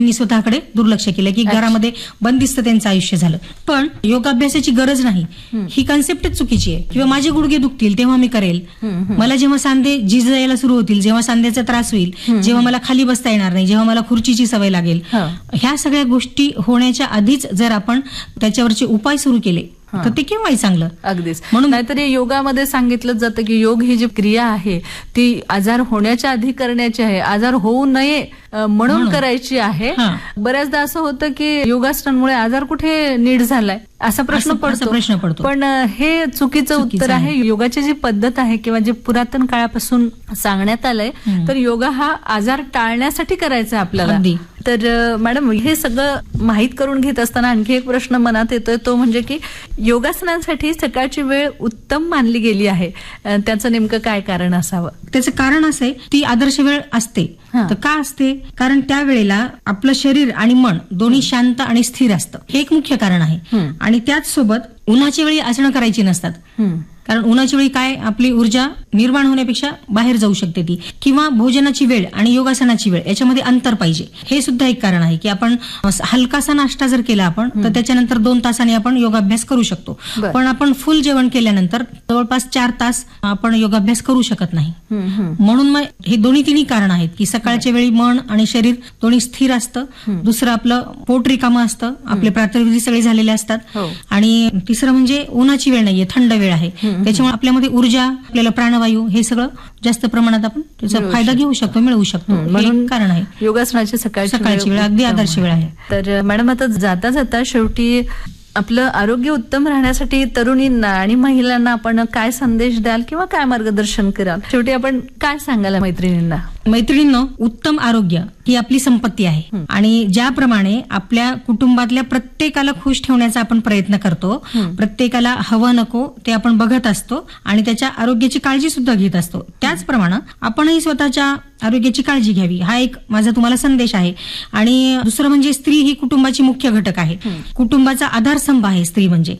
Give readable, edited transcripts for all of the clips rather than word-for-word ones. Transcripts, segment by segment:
मी स्वतःकडे दुर्लक्ष केलं की घरामध्ये बंदिस्त त्यांचं आयुष्य झालं. पण योगाभ्यासाची गरज नाही ही कन्सेप्टच चुकीची आहे. किंवा माझे गुडघे दुखतील तेव्हा मी करेल, मला जेव्हा सांधे झिजयायला सुरू होतील, जेव्हा सांध्याचा त्रास होईल, जेव्हा मला खाली बसता येणार नाही, जेव्हा मला खुर्चीची सवय लागेल, ह्या सगळ्या गोष्टी होण्याच्या आधीच जर आपण त्याच्यावरचे उपाय सुरू केले तर ते केव्हाही चांगलं. अगदीच. म्हणून नाहीतरी योगामध्ये सांगितलं जातं की योग ही जी क्रिया आहे ती आजार होण्याच्या आधी करण्याची आहे, आजार होऊ नये म्हणून करायची आहे. बऱ्याचदा असं होतं की योगासनांमुळे आजार कुठे नीट झालाय असा प्रश्न पडतो. पण हे चुकीचं उत्तर आहे. योगाची जी पद्धत आहे किंवा जे पुरातन काळापासून सांगण्यात आलंय तर योगा हा आजार टाळण्यासाठी करायचा आहे आपल्याला. तर मॅडम, हे सगळं माहित करून घेत असताना आणखी एक प्रश्न मनात येतोय, तो म्हणजे की योगासनांसाठी सकाळची वेळ उत्तम मानली गेली आहे, त्याचं नेमकं काय कारण असावं? त्याचं कारण असं आहे, ती आदर्श वेळ असते. तर का असते? कारण त्या वेळेला आपलं शरीर आणि मन दोन्ही शांत आणि स्थिर असतं, हे एक मुख्य कारण आहे. आणि त्याच सोबत उन्हाच्या वेळी आसनं करायची नसतात. कारण उन्हाच्या वेळी काय, आपली ऊर्जा निर्माण होण्यापेक्षा बाहेर जाऊ शकते ती. किंवा भोजनाची वेळ आणि योगासनाची वेळ याच्यामध्ये अंतर पाहिजे, हे सुद्धा एक कारण आहे. की आपण हलकासा नाश्ता जर केला आपण तर त्याच्यानंतर 2 तासांनी आपण योगाभ्यास करू शकतो. पण आपण फुल जेवण केल्यानंतर जवळपास 4 तास आपण योगाभ्यास करू शकत नाही. म्हणून मग हे दोन्ही तिन्ही कारण आहेत की सकाळच्या वेळी मन आणि शरीर दोन्ही स्थिर असतं, दुसरं आपलं पोट रिकामं असतं, आपले प्रातर्विधी सगळे झालेले असतात, आणि तिसरं म्हणजे उन्हाची वेळ नाहीये, थंड वेळ आहे. त्याच्यामुळे आपल्यामध्ये ऊर्जा, आपल्याला प्राणवायू हे सगळं जास्त प्रमाणात आपण त्याचा फायदा घेऊ शकतो, मिळवू शकतो. म्हणून कारण आहे योगासनाची सकाळची वेळ अगदी आदर्श वेळ आहे. तर मॅडम, आता जाता जाता शेवटी आपलं आरोग्य उत्तम राहण्यासाठी तरुणींना आणि महिलांना आपण काय संदेश द्याल किंवा काय मार्गदर्शन कराल? शेवटी आपण काय सांगाल मैत्रिणींना? मैत्रिणींनो, उत्तम आरोग्य ही आपली संपत्ती आहे. आणि ज्याप्रमाणे आपल्या कुटुंबातल्या प्रत्येकाला खुश ठेवण्याचा आपण प्रयत्न करतो, प्रत्येकाला हवं नको ते आपण बघत असतो आणि त्याच्या आरोग्याची काळजी सुद्धा घेत असतो, त्याचप्रमाणे आपणही स्वतःच्या आरोग्याची काळजी घ्यावी, हा एक माझा तुम्हाला संदेश आहे. आणि दुसरं म्हणजे स्त्री ही कुटुंबाची मुख्य घटक आहे, कुटुंबाचा आधारस्तंभ आहे स्त्री म्हणजे.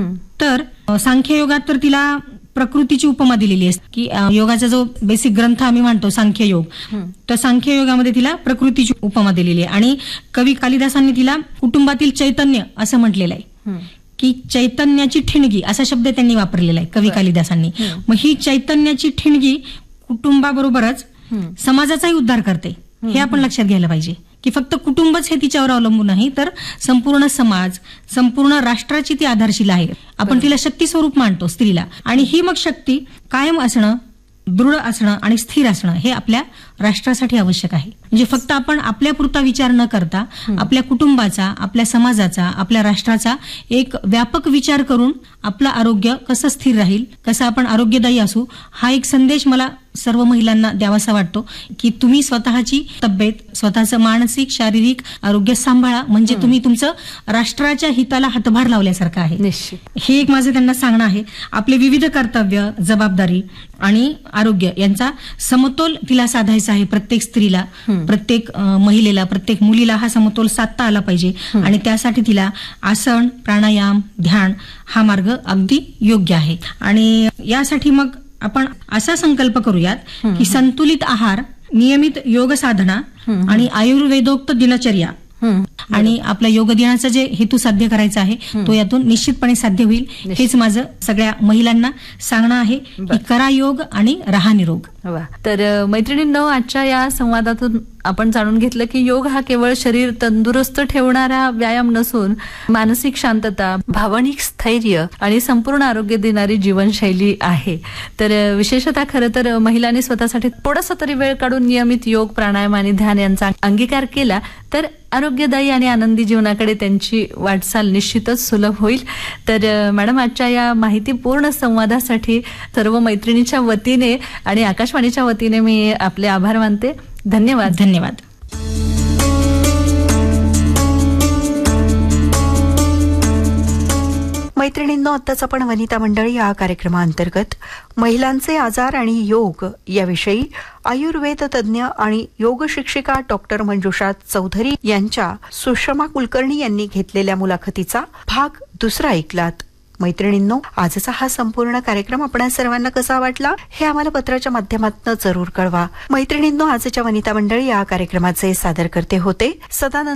तर सांख्ययोगात तर तिला प्रकृतीची उपमा दिलेली आहे की योगाचा जो बेसिक ग्रंथ आम्ही म्हणतो सांख्ययोग, तर सांख्ययोगामध्ये तिला प्रकृतीची उपमा दिलेली आहे. आणि कवी कालिदासांनी तिला कुटुंबातील चैतन्य असं म्हटलेलं आहे की चैतन्याची ठिणगी असा शब्द त्यांनी वापरलेला आहे कवी कालिदासांनी. मग ही चैतन्याची ठिणगी कुटुंबाबरोबरच समाजाचाही उद्धार करते, हे आपण लक्षात घ्यायला पाहिजे. की फक्त कुटुंबच हे तिच्यावर अवलंबून नाही, तर संपूर्ण समाज, संपूर्ण राष्ट्राची ती आधारशिला आहे. आपण तिला शक्ती स्वरूप मानतो स्त्रीला. आणि ही मग शक्ती कायम असणं, दृढ असणं आणि स्थिर असणं हे आपल्या राष्ट्रासाठी आवश्यक आहे. म्हणजे फक्त आपण आपल्यापुरता विचार न करता आपल्या कुटुंबाचा, आपल्या समाजाचा, आपल्या राष्ट्राचा एक व्यापक विचार करून आपलं आरोग्य कसं स्थिर राहील, कसं आपण आरोग्यदायी असू, हा एक संदेश मला सर्व महिलांना द्यावासा वाटतो की तुम्ही स्वतःची तब्येत, स्वतःचं मानसिक शारीरिक आरोग्य सांभाळा, म्हणजे तुम्ही तुमचं राष्ट्राच्या हिताला हातभार लावल्यासारखं आहे. निश्चित हे एक माझं त्यांना सांगणं आहे. आपले विविध कर्तव्य, जबाबदारी आणि आरोग्य यांचा समतोल तिला साधायचा आहे. प्रत्येक स्त्रीला, प्रत्येक महिलेला, प्रत्येक मुलीला हा समतोल साधता आला पाहिजे. आणि त्यासाठी तिला आसन, प्राणायाम, ध्यान हा मार्ग अगदी योग्य आहे. आणि यासाठी मग आपण असा संकल्प करूयात की संतुलित आहार, नियमित योग साधना आणि आयुर्वेदोक्त दिनचर्या आणि आपल्या योग दिनाचा जे हेतू साध्य करायचा आहे तो यातून निश्चितपणे साध्य होईल. हेच माझं सगळ्या महिलांना सांगणं आहे की करा योग आणि राहा निरोग. तर मैत्रिणींनो, आजच्या या संवादातून आपण जाणून घेतलं की योग हा केवळ शरीर तंदुरुस्त ठेवणारा व्यायाम नसून मानसिक शांतता, भावनिक स्थैर्य आणि संपूर्ण आरोग्य देणारी जीवनशैली आहे. तर विशेषतः खरं तर महिलांनी स्वतःसाठी थोडासा तरी वेळ काढून नियमित योग, प्राणायाम आणि ध्यान यांचा अंगीकार केला तर आरोग्यदायी आणि आनंदी जीवनाकडे त्यांची वाटचाल निश्चितच सुलभ होईल. तर मॅडम, आजच्या या माहितीपूर्ण संवादासाठी सर्व मैत्रिणीच्या वतीने आणि आकाशवाणीच्या वतीने मी आपले आभार मानते. धन्यवाद. धन्यवाद. मैत्रिणींनो, आत्ताच आपण वनिता मंडळी या कार्यक्रमाअंतर्गत महिलांचे आजार आणि योग याविषयी आयुर्वेद तज्ज्ञ आणि योग शिक्षिका डॉक्टर मंजुषा चौधरी यांच्या सुषमा कुलकर्णी यांनी घेतलेल्या मुलाखतीचा भाग 2 ऐकलात. मैत्रिणींनो, आजचा हा संपूर्ण कार्यक्रम आपणा सर्वांना कसा वाटला हे आम्हाला पत्राच्या माध्यमातून जरूर कळवा. मैत्रिणींनो, आजच्या वनिता मंडळी या कार्यक्रमाचे सादरकर्ते होते सदानंद